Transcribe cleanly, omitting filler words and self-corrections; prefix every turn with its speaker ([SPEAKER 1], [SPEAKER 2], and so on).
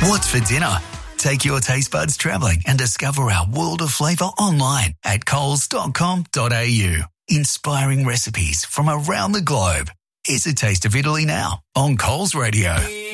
[SPEAKER 1] What's for dinner? Take your taste buds travelling and discover our world of flavour online at coles.com.au. Inspiring recipes from around the globe. It's a taste of Italy now on Coles Radio.